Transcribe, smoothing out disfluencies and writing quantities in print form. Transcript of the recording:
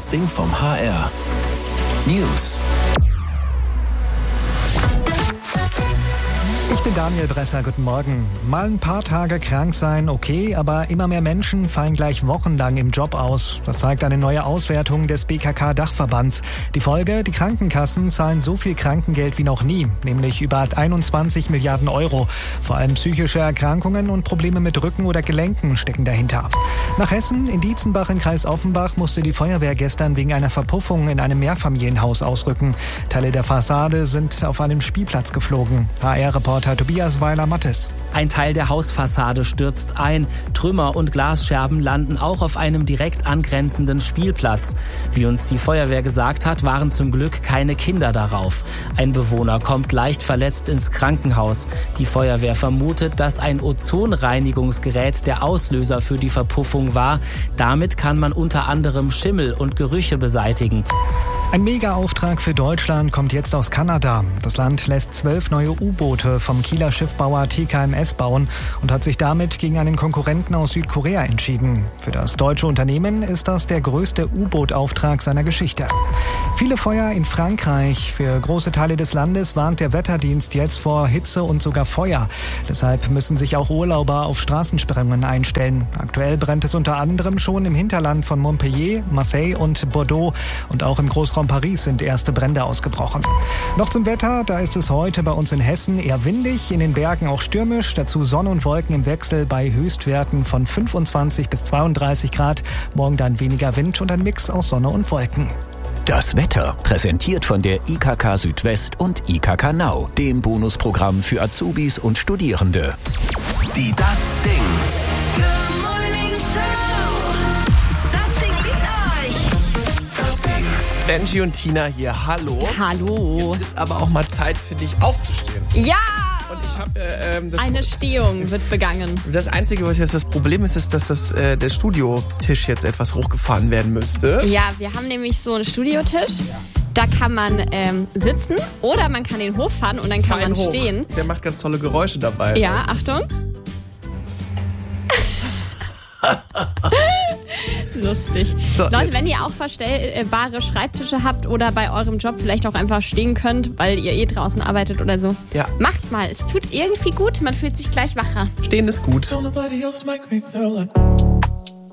Das Ding vom HR. News. Ich bin Daniel Bresser, guten Morgen. Mal ein paar Tage krank sein, okay, aber immer mehr Menschen fallen gleich wochenlang im Job aus. Das zeigt eine neue Auswertung des BKK-Dachverbands. Die Folge, die Krankenkassen zahlen so viel Krankengeld wie noch nie, nämlich über 21 Milliarden Euro. Vor allem psychische Erkrankungen und Probleme mit Rücken oder Gelenken stecken dahinter. Nach Hessen, in Dietzenbach im Kreis Offenbach, musste die Feuerwehr gestern wegen einer Verpuffung in einem Mehrfamilienhaus ausrücken. Teile der Fassade sind auf einem Spielplatz geflogen. HR-Reporter Tobias Weiler-Mattes. Ein Teil der Hausfassade stürzt ein. Trümmer und Glasscherben landen auch auf einem direkt angrenzenden Spielplatz. Wie uns die Feuerwehr gesagt hat, waren zum Glück keine Kinder darauf. Ein Bewohner kommt leicht verletzt ins Krankenhaus. Die Feuerwehr vermutet, dass ein Ozonreinigungsgerät der Auslöser für die Verpuffung war. Damit kann man unter anderem Schimmel und Gerüche beseitigen. Ein Mega-Auftrag für Deutschland kommt jetzt aus Kanada. Das Land lässt 12 neue U-Boote vom Kieler Schiffbauer TKMS bauen und hat sich damit gegen einen Konkurrenten aus Südkorea entschieden. Für das deutsche Unternehmen ist das der größte U-Boot-Auftrag seiner Geschichte. Viele Feuer in Frankreich. Für große Teile des Landes warnt der Wetterdienst jetzt vor Hitze und sogar Feuer. Deshalb müssen sich auch Urlauber auf Straßensperrungen einstellen. Aktuell brennt es unter anderem schon im Hinterland von Montpellier, Marseille und Bordeaux. Und auch im Großraum Paris sind erste Brände ausgebrochen. Noch zum Wetter, da ist es heute bei uns in Hessen eher windig, in den Bergen auch stürmisch, dazu Sonne und Wolken im Wechsel bei Höchstwerten von 25 bis 32 Grad. Morgen dann weniger Wind und ein Mix aus Sonne und Wolken. Das Wetter, präsentiert von der IKK Südwest und IKK Now, dem Bonusprogramm für Azubis und Studierende. Die Das Ding. Good Morning Show. Das Ding liegt euch. Das Ding. Benji und Tina hier, hallo. Hallo. Jetzt ist aber auch mal Zeit für dich aufzustehen. Ja! Und ich habe Eine Stehung wird begangen. Das Einzige, was jetzt das Problem ist, dass der Studiotisch jetzt etwas hochgefahren werden müsste. Ja, wir haben nämlich so einen Studiotisch. Da kann man sitzen oder man kann den hochfahren und dann kann man hoch. stehen. Der macht ganz tolle Geräusche dabei. Ja, Achtung. Lustig. So, Leute, jetzt. wenn ihr auch verstellbare Schreibtische habt oder bei eurem Job vielleicht auch einfach stehen könnt, weil ihr draußen arbeitet oder so, Ja. macht mal. Es tut irgendwie gut, man fühlt sich gleich wacher. Stehen ist gut. Don't nobody else make me feel like